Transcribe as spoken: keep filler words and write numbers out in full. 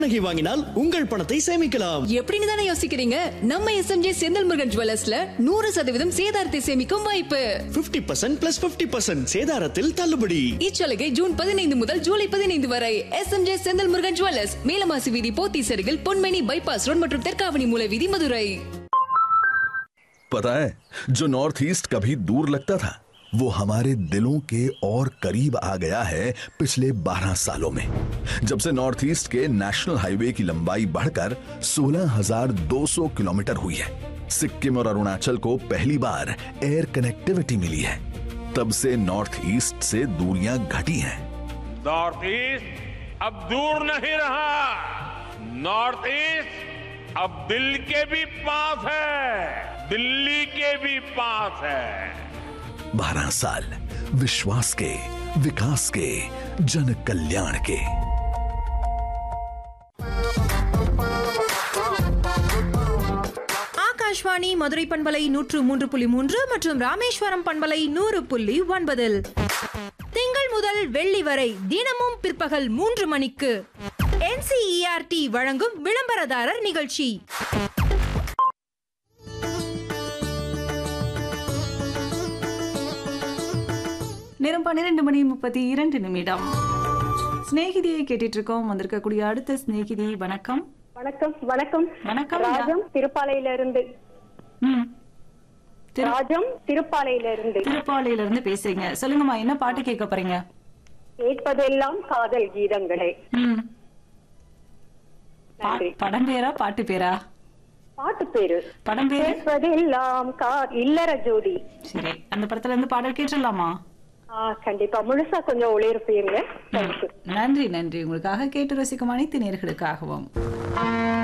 நகை வாங்கினால் உங்கள் பணத்தை சேமிக்கலாம். எப்படின்னு தானே யோசிக்கிறீங்க? நம்ம எஸ்எம்ஜே செந்தில் முருகன் ஜுவல்லர்ஸ்ல நூறு சதவீதம் சேதாரத்தை சேமிக்கும் வாய்ப்பு. Fifty percent plus fifty percent சேதாரத்தில் தள்ளுபடி. இச்சலுகை ஜூன் பதினைந்து முதல் ஜூலை பதினைந்து வரை. எஸ்எம்ஜே செந்தில் முருகன் ஜுவல்லர்ஸ், மேலமாசி வீதி, போத்தி சருகில், பொன்மேனி பைபாஸ் ரோட் மற்றும் தெற்காவணி மூல வீதி, மதுரை. पता है, जो नॉर्थ ईस्ट कभी दूर लगता था वो हमारे दिलों के और करीब आ गया है पिछले बारह सालों में, जब से नॉर्थ ईस्ट के नेशनल हाईवे की लंबाई बढ़कर सोलह हज़ार दो सौ किलोमीटर हुई है। सिक्किम और अरुणाचल को पहली बार एयर कनेक्टिविटी मिली है, तब से नॉर्थ ईस्ट से दूरियां घटी हैं। नॉर्थ ईस्ट अब दूर नहीं रहा, नॉर्थ ईस्ट अब दिल के भी पास है, दिल्ली के भी पास है। बारह साल विश्वास के, विकास के, जन कल्याण के। ஆகாஷ்வாணி மதுரை பண்பலை நூற்று மூன்று புள்ளி மூன்று மற்றும் ராமேஸ்வரம் பண்பலை நூறு புள்ளி ஒன்பதில் திங்கள் முதல் வெள்ளி வரை தினமும் பிற்பகல் மூன்று மணிக்கு என்சிஇஆர்டி வழங்கும் விளம்பரதாரர் நிகழ்ச்சி. நேரம் பன்னிரண்டு மணி முப்பத்தி இரண்டு நிமிடம். ஸ்நேகிதியை கேட்டுட்டு இருக்கோம். வந்திருக்கக்கூடிய அடுத்த ஸ்நேகிதி. வணக்கம். வணக்கம். வணக்கம். வணக்கம். ராஜம் திருப்பாலையில இருந்து. ம். ராஜம் திருப்பாலையில இருந்து. திருப்பாலையில இருந்து பேசுறீங்க. சொல்லுங்கம்மா, என்ன பாட்டு கேட்க போறீங்க? கேட்பதெல்லாம் காதல் கீதங்களே. ம். படம் பேரா பாட்டு பேரா? பாட்டு பேரு. படம் பேரு? கேட்பதெல்லாம் இல்லற ஜோடி. சரி, அந்த படத்துல இருந்து பாடல் கேட்டுடலாமா? கண்டிப்பா. முழுசா கொஞ்சம் ஒளிர்ப்பீங்க. நன்றி. நன்றி. உங்களுக்காக கேட்டு ரசிக்கும் அனைத்து நேயர்களுக்காகவும்.